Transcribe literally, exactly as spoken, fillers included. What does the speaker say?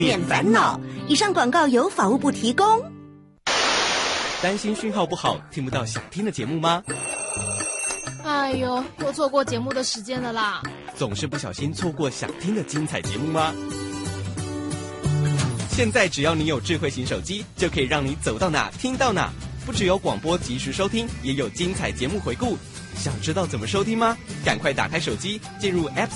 免烦恼。以上广告由法务部提供。 担心讯号不好，听不到想听的节目吗？ 哎呦，又错过节目的时间了啦！ 总是不小心错过想听的精彩节目吗？现在只要你有智慧型手机，就可以让你走到哪听到哪。不只有广播及时收听，也有精彩节目回顾。想知道怎么收听吗？赶快打开手机，进入 App